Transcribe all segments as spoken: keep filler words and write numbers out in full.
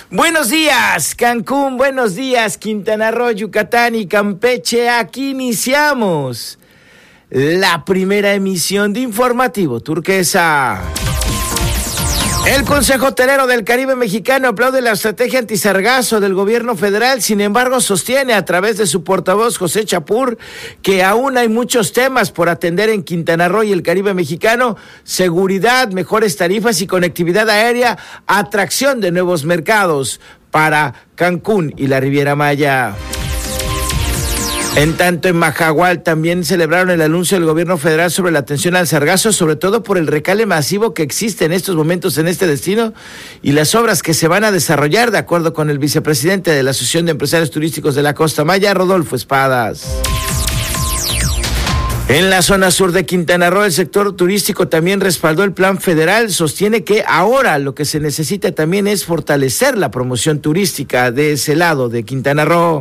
Buenos días, Cancún, buenos días, Quintana Roo, Yucatán y Campeche. Aquí iniciamos la primera emisión de Informativo Turquesa. El Consejo Hotelero del Caribe Mexicano aplaude la estrategia antisargazo del gobierno federal, sin embargo sostiene a través de su portavoz José Chapur que aún hay muchos temas por atender en Quintana Roo y el Caribe Mexicano: seguridad, mejores tarifas y conectividad aérea, atracción de nuevos mercados para Cancún y la Riviera Maya. En tanto, en Majahual también celebraron el anuncio del gobierno federal sobre la atención al sargazo, sobre todo por el recale masivo que existe en estos momentos en este destino y las obras que se van a desarrollar, de acuerdo con el vicepresidente de la Asociación de Empresarios Turísticos de la Costa Maya, Rodolfo Espadas. En la zona sur de Quintana Roo, el sector turístico también respaldó el plan federal. Sostiene que ahora lo que se necesita también es fortalecer la promoción turística de ese lado de Quintana Roo.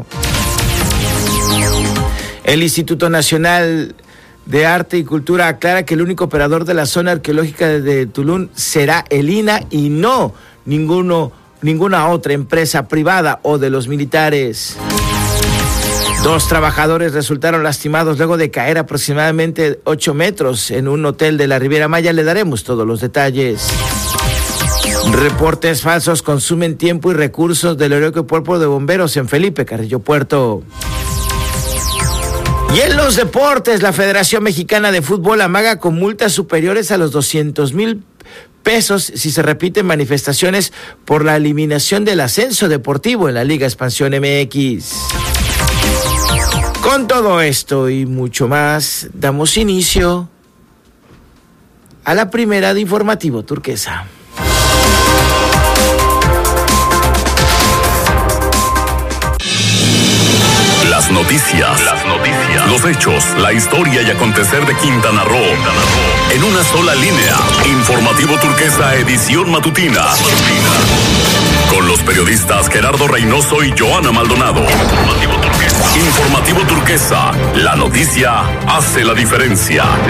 El Instituto Nacional de Arte y Cultura aclara que el único operador de la zona arqueológica de Tulum será el I N A y no ninguno, ninguna otra empresa privada o de los militares. Dos trabajadores resultaron lastimados luego de caer aproximadamente ocho metros en un hotel de la Riviera Maya. Le daremos todos los detalles. Reportes falsos consumen tiempo y recursos del heroico cuerpo de bomberos en Felipe Carrillo Puerto. Y en los deportes, la Federación Mexicana de Fútbol amaga con multas superiores a los doscientos mil pesos si se repiten manifestaciones por la eliminación del ascenso deportivo en la Liga Expansión M X. Con todo esto y mucho más, damos inicio a la primera de Informativo Turquesa. Las noticias, las noticias, los hechos, la historia y acontecer de Quintana Roo. Quintana Roo. En una sola línea. Informativo Turquesa, edición matutina. Con los periodistas Gerardo Reynoso y Joana Maldonado. Informativo Turquesa. Informativo Turquesa. La noticia hace la diferencia.